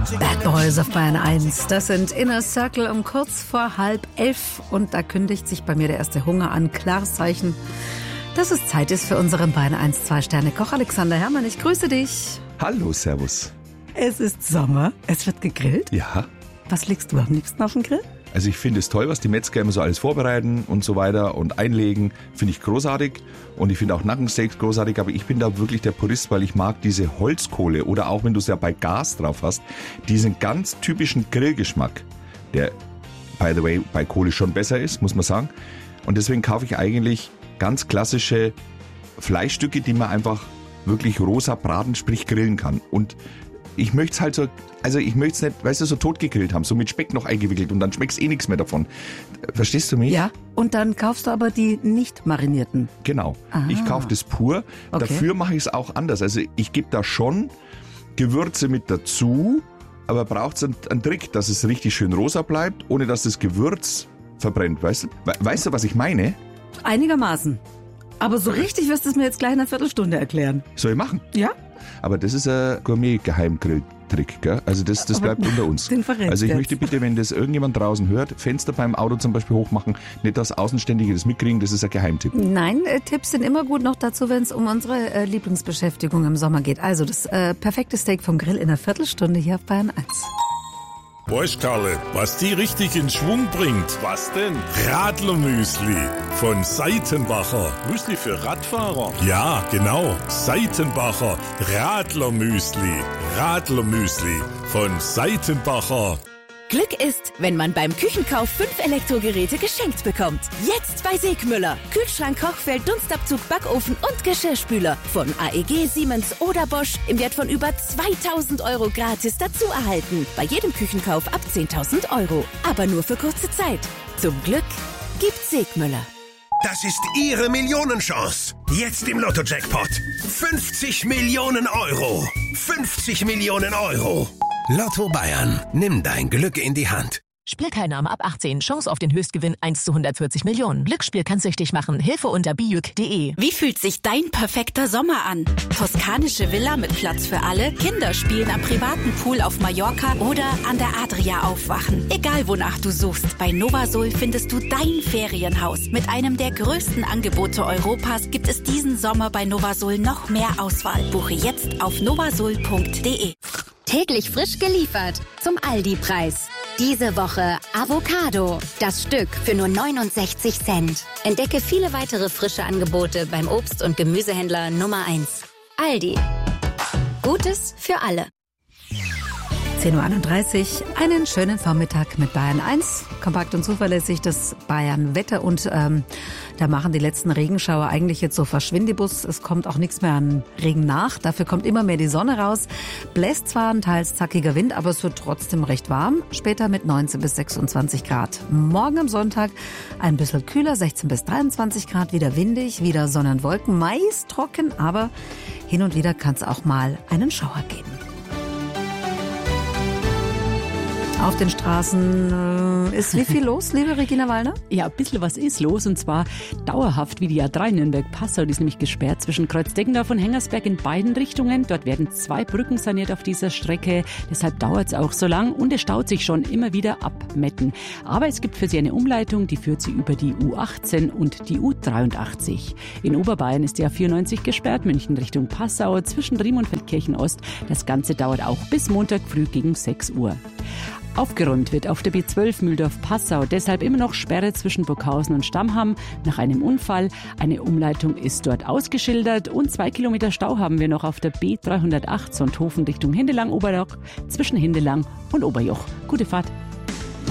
Bad Boys auf Bayern 1. Das sind Inner Circle um kurz vor 10:30 und da kündigt sich bei mir der erste Hunger an. Klares Zeichen, dass es Zeit ist für unseren Bayern 1 2-Sterne-Koch Alexander Herrmann. Ich grüße dich. Hallo, servus. Es ist Sommer, es wird gegrillt. Ja. Was legst du am liebsten auf den Grill? Also ich finde es toll, was die Metzger immer so alles vorbereiten und so weiter und einlegen, finde ich großartig. Und ich finde auch Nackensteaks großartig, aber ich bin da wirklich der Purist, weil ich mag diese Holzkohle oder auch wenn du es ja bei Gas drauf hast, diesen ganz typischen Grillgeschmack, der, by the way, bei Kohle schon besser ist, muss man sagen. Und deswegen kaufe ich eigentlich ganz klassische Fleischstücke, die man einfach wirklich rosa braten, sprich grillen kann. Und ich möchte es halt so, also ich möchte es nicht, weißt du, so tot gegrillt haben, so mit Speck noch eingewickelt und dann schmeckst eh nichts mehr davon. Verstehst du mich? Ja, und dann kaufst du aber die nicht marinierten. Genau, ich kaufe das pur. Okay. Dafür mache ich es auch anders. Also ich gebe da schon Gewürze mit dazu, aber braucht es einen Trick, dass es richtig schön rosa bleibt, ohne dass das Gewürz verbrennt. Weißt du, was ich meine? Einigermaßen. Aber so richtig wirst du es mir jetzt gleich in einer Viertelstunde erklären. Soll ich machen? Ja? Aber das ist ein Gourmet-Geheimgrilltrick, gell? Also das bleibt unter uns. Den verrätst Also ich jetzt. möchte bitte, wenn das irgendjemand draußen hört, Fenster beim Auto zum Beispiel hochmachen, nicht dass Außenständige das mitkriegen, das ist ein Geheimtipp. Nein, Tipps sind immer gut noch dazu, wenn es um unsere Lieblingsbeschäftigung im Sommer geht. Also das perfekte Steak vom Grill in einer Viertelstunde hier auf Bayern 1. Weißt Karle, was die richtig in Schwung bringt? Was denn? Radlermüsli von Seitenbacher. Müsli für Radfahrer? Ja, genau. Seitenbacher Radlermüsli. Radlermüsli von Seitenbacher. Glück ist, wenn man beim Küchenkauf 5 Elektrogeräte geschenkt bekommt. Jetzt bei Segmüller. Kühlschrank, Kochfeld, Dunstabzug, Backofen und Geschirrspüler. Von AEG, Siemens oder Bosch im Wert von über 2.000 € gratis dazu erhalten. Bei jedem Küchenkauf ab 10.000 €. Aber nur für kurze Zeit. Zum Glück gibt's Segmüller. Das ist Ihre Millionenchance. Jetzt im Lotto-Jackpot. 50 Millionen €. 50 Millionen €. Lotto Bayern. Nimm dein Glück in die Hand. Spielteilnahme ab 18. Chance auf den Höchstgewinn 1 zu 140 Millionen. Glücksspiel kann süchtig machen. Hilfe unter bijuk.de. Wie fühlt sich dein perfekter Sommer an? Toskanische Villa mit Platz für alle, Kinder spielen am privaten Pool auf Mallorca oder an der Adria aufwachen. Egal wonach du suchst, bei Novasol findest du dein Ferienhaus. Mit einem der größten Angebote Europas gibt es diesen Sommer bei Novasol noch mehr Auswahl. Buche jetzt auf novasol.de. Täglich frisch geliefert zum Aldi-Preis. Diese Woche Avocado. Das Stück für nur 69 Cent. Entdecke viele weitere frische Angebote beim Obst- und Gemüsehändler Nummer 1. Aldi. Gutes für alle. 10:31 Uhr, einen schönen Vormittag mit Bayern 1. Kompakt und zuverlässig das Bayern-Wetter und da machen die letzten Regenschauer eigentlich jetzt so Verschwindibus. Es kommt auch nichts mehr an Regen nach. Dafür kommt immer mehr die Sonne raus. Bläst zwar ein teils zackiger Wind, aber es wird trotzdem recht warm. Später mit 19 bis 26 Grad. Morgen am Sonntag ein bisschen kühler, 16 bis 23 Grad, wieder windig, wieder Sonne und Wolken. Meist trocken, aber hin und wieder kann es auch mal einen Schauer geben. Auf den Straßen ist wie viel los, liebe Regina Wallner? Ja, ein bisschen was ist los und zwar dauerhaft wie die A3 Nürnberg-Passau. Die ist nämlich gesperrt zwischen Kreuzdeckendorf und Hengersberg in beiden Richtungen. Dort werden 2 Brücken saniert auf dieser Strecke. Deshalb dauert es auch so lang und es staut sich schon immer wieder ab Metten. Aber es gibt für Sie eine Umleitung, die führt Sie über die U18 und die U83. In Oberbayern ist die A94 gesperrt, München Richtung Passau, zwischen Riem und Feldkirchen Ost. Das Ganze dauert auch bis Montag früh gegen 6 Uhr. Aufgeräumt wird auf der B12 Mühldorf-Passau, deshalb immer noch Sperre zwischen Burghausen und Stammham nach einem Unfall. Eine Umleitung ist dort ausgeschildert und 2 Kilometer Stau haben wir noch auf der B308 Sonthofen Richtung Hindelang-Oberjoch zwischen Hindelang und Oberjoch. Gute Fahrt.